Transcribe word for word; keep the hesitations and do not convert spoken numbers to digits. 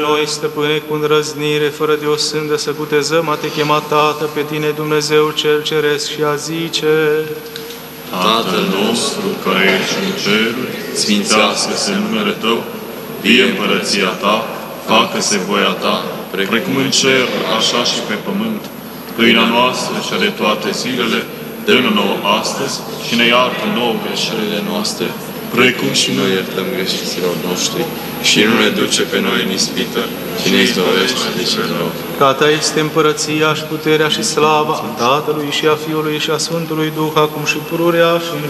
Noi, stăpâne, cu îndrăznire, fără de o sândă, să cutezăm a te chema, Tată, pe tine, Dumnezeu cel Ceresc, și a zice: Tatăl nostru, care ești în ceruri, sfințească-se numele Tău, vie împărăția Ta, facă-se voia Ta, precum în cer, așa și pe pământ. Pâinea noastră, cea de toate zilele, dă-ne nouă astăzi și ne iartă nouă greșelile noastre, precum și noi iertăm greșiților noștri. Și nu ne duce pe noi în ispită, ci ne izbăvește de cel rău. Că a Ta este împărăția și puterea și slava a Tatălui și a Fiului și a Sfântului Duh, acum și pururea și în